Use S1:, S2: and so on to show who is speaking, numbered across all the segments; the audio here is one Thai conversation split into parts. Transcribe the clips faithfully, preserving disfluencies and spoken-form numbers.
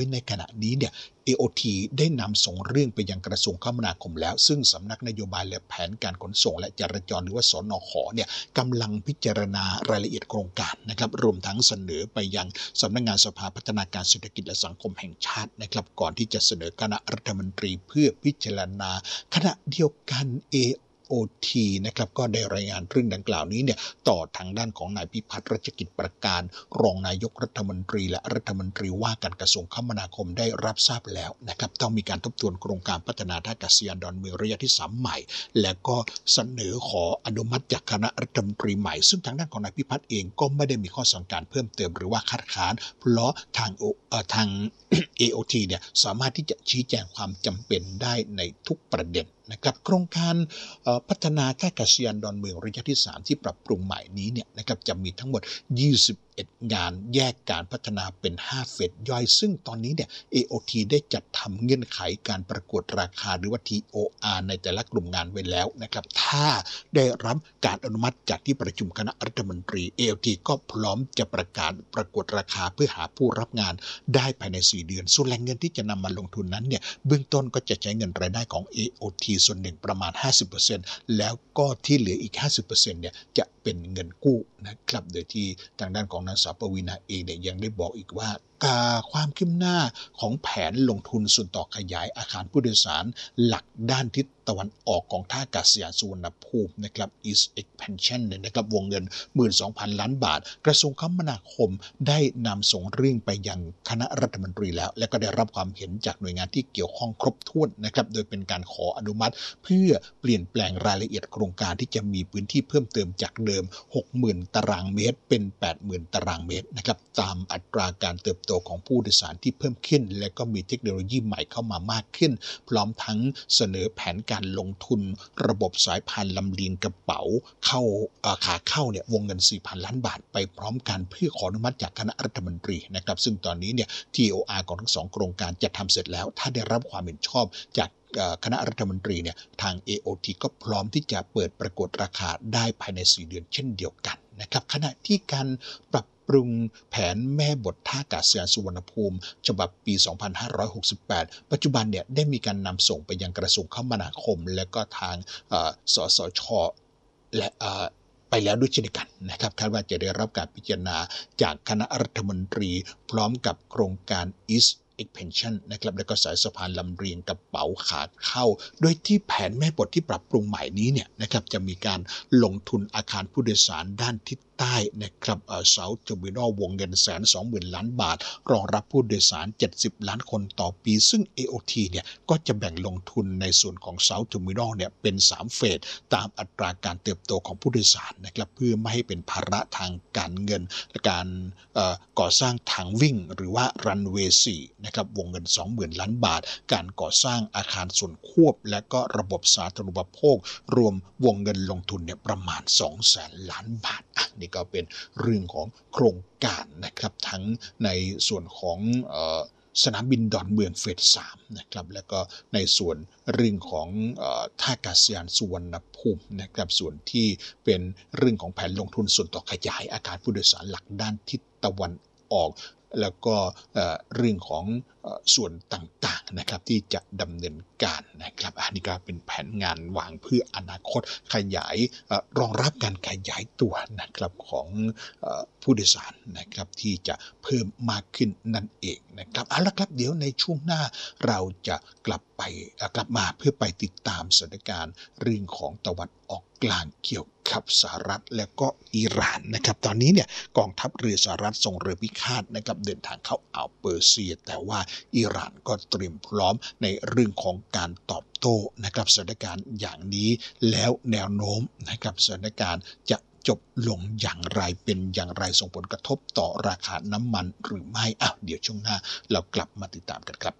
S1: ในขณะนี้เนี่ย เอ โอ ที ได้นำส่งเรื่องไปยังกระทรวงคมนาคมแล้วซึ่งสำนักนโยบายและแผนการขนส่งและจราจรหรือว่าสนข.เนี่ยกำลังพิจารณารายละเอียดโครงการนะครับรวมทั้งเสนอไปยังสำนักงานสภาพัฒนาการเศรษฐกิจและสังคมแห่งชาตินะครับก่อนที่จะเสนอคณะรัฐมนตรีเพื่อพิจารณาขณะเดียวกัน เอ โอ ที นะครับก็ได้รายงานเรื่องดังกล่าวนี้เนี่ยต่อทางด้านของนายพิพัฒน์รัชกิจประการรองนายกรัฐมนตรีและรัฐมนตรีว่าการกระทรวงคมนาคมได้รับทราบแล้วนะครับต้องมีการทบทวนโครงการพัฒนาท่าอากาศยานดอนเมืองระยะที่สามใหม่และก็เสนอขออนุมัติจากคณะรัฐมนตรีใหม่ซึ่งทางด้านของนายพิพัฒน์เองก็ไม่ได้มีข้อสั่งการเพิ่มเติมหรือว่าคัดค้านเพราะทางทาง เอ โอ ที เนี่ยสามารถที่จะชี้แจงความจำเป็นได้ในทุกประเด็นนะครับโครงการพัฒนาท่าอากาศยานดอนเมืองระยะที่สามที่ปรับปรุงใหม่นี้เนี่ยนะครับจะมีทั้งหมดยี่สิบเอ็ดงานแยกการพัฒนาเป็นห้าเฟสย่อยซึ่งตอนนี้เนี่ย เอ โอ ที ได้จัดทำเงื่อนไขการประกวดราคาหรือว่า ที โอ อาร์ ในแต่ละกลุ่มงานไว้แล้วนะครับถ้าได้รับการอนุมัติจากที่ประชุมคณะรัฐมนตรี เอ โอ ที ก็พร้อมจะประกาศประกวดราคาเพื่อหาผู้รับงานได้ภายในสี่เดือนส่วนแหล่งเงินที่จะนำมาลงทุนนั้นเนี่ยเบื้องต้นก็จะใช้เงินรายได้ของ เอ โอ ที ส่วนหนึ่งประมาณ ห้าสิบเปอร์เซ็นต์ แล้วก็ที่เหลืออีก ห้าสิบเปอร์เซ็นต์ เนี่ยจะเป็นเงินกู้นะครับโดยที่ทางด้านของนางสาวปวีณาเองเนี่ยยังได้บอกอีกว่าความคืบหน้าของแผนลงทุนส่วนต่อขยายอาคารผู้โดยสารหลักด้านทิศตะวันออกของท่าอากาศยานสุวรรณภูมินะครับ East Expansion เนี่ยนะครับวงเงิน หนึ่งหมื่นสองพัน ล้านบาทกระทรวงคมนาคมได้นำส่งเรื่องไปยังคณะรัฐมนตรีแล้วและก็ได้รับความเห็นจากหน่วยงานที่เกี่ยวข้องครบถ้วนนะครับโดยเป็นการขออนุมัติเพื่อเปลี่ยนแปลงรายละเอียดโครงการที่จะมีพื้นที่เพิ่มเติมจากเดิม หกหมื่น ตารางเมตรเป็น แปดหมื่น ตารางเมตรนะครับตามอัตราการเติบโตของผู้โดยสารที่เพิ่มขึ้นและก็มีเทคโนโลยีใหม่เข้ามามากขึ้นพร้อมทั้งเสนอแผนการลงทุนระบบสายพานลำเลียงกระเป๋าเข้าขาเข้าเนี่ยวงเงิน สี่พัน ล้านบาทไปพร้อมกันเพื่อขออนุมัติจากคณะรัฐมนตรีนะครับซึ่งตอนนี้เนี่ย ที โอ อาร์ ของทั้งสองโครงการจะทำเสร็จแล้วถ้าได้รับความเห็นชอบจากคณะรัฐมนตรีเนี่ยทาง เอ โอ ที ก็พร้อมที่จะเปิดประกวดราคาได้ภายในสี่เดือนเช่นเดียวกันนะครับขณะที่การปรับปรุงแผนแม่บทท่าอากาศยานสุวรรณภูมิฉบับปี สองพันห้าร้อยหกสิบแปด ปัจจุบันเนี่ยได้มีการนำส่งไปยังกระทรวงคมนาคมและก็ทางสสช.และไปแล้วด้วยเช่นกันนะครับคาดว่าจะได้รับการพิจารณาจากคณะรัฐมนตรีพร้อมกับโครงการ East Expansion นะครับและก็สายสะพานลำเลียงกระเป๋าขาเข้าโดยที่แผนแม่บทที่ปรับปรุงใหม่นี้เนี่ยนะครับจะมีการลงทุนอาคารผู้โดยสารด้านทิศใต้นะครับเอ่อ South Terminal วงเงิน หนึ่งแสนสองหมื่น ล้านบาทรองรับผู้โดยสารเจ็ดสิบล้านคนต่อปีซึ่ง เอ โอ ที เนี่ยก็จะแบ่งลงทุนในส่วนของ South Terminal เนี่ยเป็นสามเฟสตามอัตราการเติบโตของผู้โดยสารนะครับเพื่อไม่ให้เป็นภาระทางการเงินและการเอ่อก่อสร้างทางวิ่งหรือว่ารันเวย์สี่นะครับวงเงิน สองหมื่น ล้านบาทการก่อสร้างอาคารส่วนควบและก็ระบบสาธารณูปโภครวมวงเงินลงทุนเนี่ยประมาณ สองแสน ล้านบาทอ่ะนี่ก็เป็นเรื่องของโครงการนะครับทั้งในส่วนของเอ่อสนามบินดอนเมืองเฟสสามนะครับแล้วก็ในส่วนเรื่องของเอ่อท่าอากาศยานสุวรรณภูมินะครับส่วนที่เป็นเรื่องของแผนลงทุนส่วนต่อขยายอาคารผู้โดยสารหลักด้านทิศตะวันออกแล้วก็เรื่องของส่วนต่างๆนะครับที่จะดำเนินการนะครับอันนี้ก็เป็นแผนงานวางเพื่ออนาคตขยายรองรับการขยายตัวนะครับของผู้โดยสารนะครับที่จะเพิ่มมากขึ้นนั่นเองนะครับเอาละครับเดี๋ยวในช่วงหน้าเราจะกลับไปกลับมาเพื่อไปติดตามสถานการณ์เรื่องของตะวันออกกลางเกี่ยวกับสหรัฐและก็อิหร่านนะครับตอนนี้เนี่ยกองทัพเรือสหรัฐส่งเรือพิฆาตนะครับเดินทางเข้าอ่าวเปอร์เซียแต่ว่าอิหร่านก็เตรียมพร้อมในเรื่องของการตอบโต้นะครับสถานการณ์อย่างนี้แล้วแนวโน้มนะครับสถานการณ์จะจบลงอย่างไรเป็นอย่างไรส่งผลกระทบต่อราคาน้ำมันหรือไม่อ้าวเดี๋ยวช่วงหน้าเรากลับมาติดตามกันครับ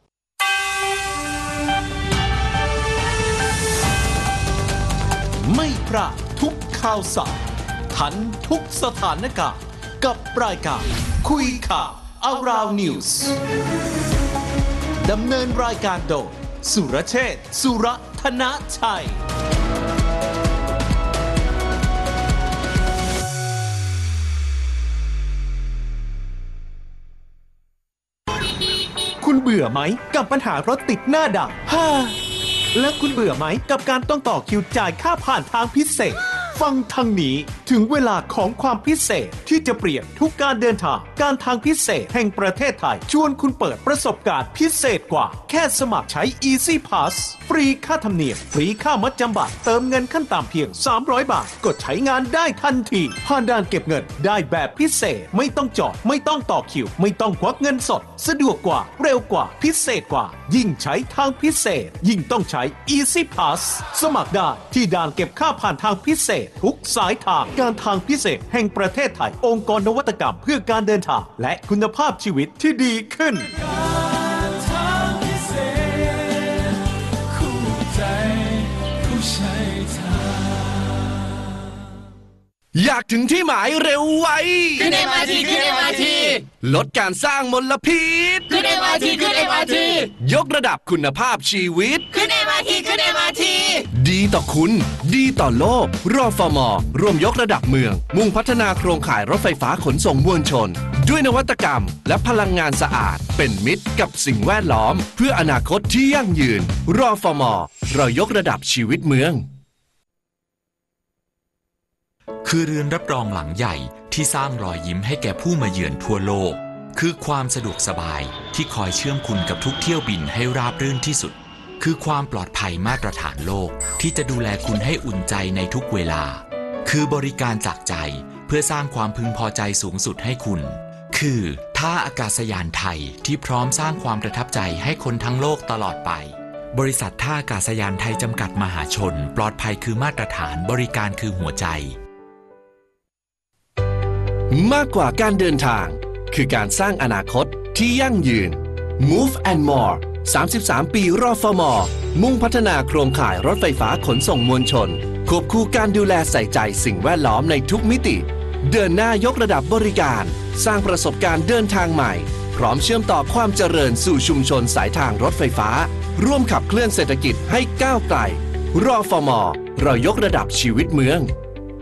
S2: ไม่พลาดทุกข่าวสารทันทุกสถานการณ์กับรายการคุยข่าว Around News ดำเนินรายการโดยสุรเชษฐ์สุรธนชัย
S3: คุณ
S2: เบื่อไหมกับปัญหารถติดหน้าด่านฮ่าและคุณเบื่อไหมกับการต้องต่อคิวจ่ายค่าผ่านทางพิเศษฟังทางนี้ถึงเวลาของความพิเศษที่จะเปลี่ยนทุกการเดินทางการทางพิเศษแห่งประเทศไทยชวนคุณเปิดประสบการณ์พิเศษกว่าแค่สมัครใช้ Easy Pass ฟรีค่าธรรมเนียมฟรีค่ามัดจำบัตรเติมเงินขั้นต่ำเพียงสามร้อยบาทกดใช้งานได้ทันทีผ่านด่านเก็บเงินได้แบบพิเศษไม่ต้องจอดไม่ต้องต่อคิวไม่ต้องควักเงินสดสะดวกกว่าเร็วกว่าพิเศษกว่ายิ่งใช้ทางพิเศษยิ่งต้องใช้ Easy Pass สมัครได้ที่ด่านเก็บค่าผ่านทางพิเศษทุกสายทางการทางพิเศษแห่งประเทศไทยองค์กรนวัตกรรมเพื่อการเดินทางและคุณภาพชีวิตที่ดีขึ้น
S3: การทางพิเศษคู่ใจผู้ใช้ทาง
S4: อยากถึงที่หมายเร็วไว
S5: ขึ้น เอ็ม อาร์ ที ขึ้น เอ็ม อาร์ ที
S4: ลดการสร้างมลพิษ
S5: ขึ้น เอ็ม อาร์ ที ขึ้น เอ็ม อาร์ ที
S4: ยกระดับคุณภาพชีวิต
S5: ขึ้น เอ็ม อาร์ ที ขึ้น เอ็ม อาร์ ที
S4: ดีต่อคุณดีต่อโลกรฟม.ร่วมยกระดับเมืองมุ่งพัฒนาโครงข่ายรถไฟฟ้าขนส่งมวลชนด้วยนวัตกรรมและพลังงานสะอาดเป็นมิตรกับสิ่งแวดล้อมเพื่ออนาคตที่ยั่งยืนรฟม.เรายกระดับชีวิตเมือง
S6: คือเรือนรับรองหลังใหญ่ที่สร้างรอยยิ้มให้แก่ผู้มาเยือนทั่วโลกคือความสะดวกสบายที่คอยเชื่อมคุณกับทุกเที่ยวบินให้ราบรื่นที่สุดคือความปลอดภัยมาตรฐานโลกที่จะดูแลคุณให้อุ่นใจในทุกเวลาคือบริการจากใจเพื่อสร้างความพึงพอใจสูงสุดให้คุณคือท่าอากาศยานไทยที่พร้อมสร้างความประทับใจให้คนทั้งโลกตลอดไปบริษัทท่าอากาศยานไทยจำกัดมหาชนปลอดภัยคือมาตรฐานบริการคือหัวใจ
S4: มากกว่าการเดินทางคือการสร้างอนาคตที่ยั่งยืน Move and More สามสิบสามปีรฟม.มุ่งพัฒนาโครงข่ายรถไฟฟ้าขนส่งมวลชนควบคู่การดูแลใส่ใจสิ่งแวดล้อมในทุกมิติเดินหน้ายกระดับบริการสร้างประสบการณ์เดินทางใหม่พร้อมเชื่อมต่อความเจริญสู่ชุมชนสายทางรถไฟฟ้าร่วมขับเคลื่อนเศรษฐกิจให้ก้าวไกลรฟม.เรายกระดับชีวิตเมือง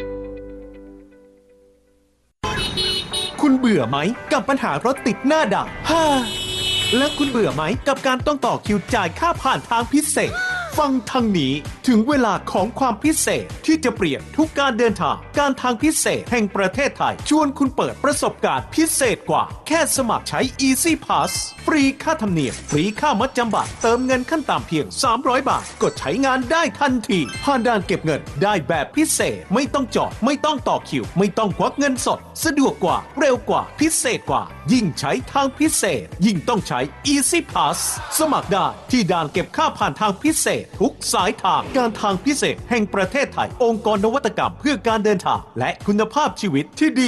S2: คุณเบื่อไหมกับปัญหารถติดหน้าด่านฮ่าและคุณเบื่อไหมกับการต้องต่อคิวจ่ายค่าผ่านทางพิเศษฟังทางนี้ถึงเวลาของความพิเศษที่จะเปลี่ยนทุกการเดินทางการทางพิเศษแห่งประเทศไทยชวนคุณเปิดประสบการณ์พิเศษกว่าแค่สมัครใช้ Easy Pass ฟรีค่าธรรมเนียมฟรีค่ามัดจำบัตรเติมเงินขั้นต่ำเพียงสามร้อยบาทกดใช้งานได้ทันทีผ่านด่านเก็บเงินได้แบบพิเศษไม่ต้องจอดไม่ต้องต่อคิวไม่ต้องควักเงินสดสะดวกกว่าเร็วกว่าพิเศษกว่ายิ่งใช้ทางพิเศษยิ่งต้องใช้ Easy Pass สมัครได้ที่ด่านเก็บค่าผ่านทางพิเศษทุกสายทางการทางพิเศษแห่งประเทศไทยองค์กรนวัตกรรมเพื่อการเดินทางและคุณภาพชีวิตที่ดี